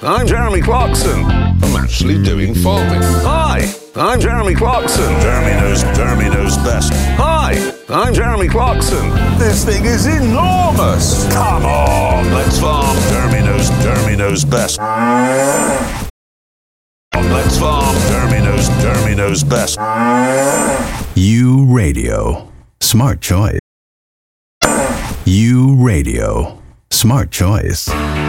I'm Jeremy Clarkson. I'm actually doing farming. Hi, I'm Jeremy Clarkson. Jeremy knows best. Hi, I'm Jeremy Clarkson. This thing is enormous. Come on, let's farm. Jeremy knows best. Let's farm. Jeremy knows best. U Radio. Smart choice. U Radio. Smart choice.